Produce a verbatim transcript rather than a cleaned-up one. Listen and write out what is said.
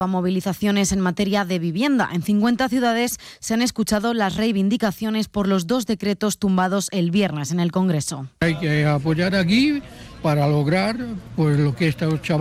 Movilizaciones en materia de vivienda. En cincuenta ciudades se han escuchado las reivindicaciones por los dos decretos tumbados el viernes en el Congreso. Hay que apoyar aquí para lograr pues lo que estos chavales